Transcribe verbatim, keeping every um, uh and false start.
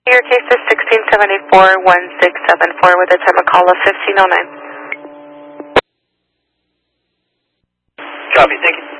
Your case is sixteen seventy-four, one six seven four with a time of call of fifteen oh nine. Copy, thank you.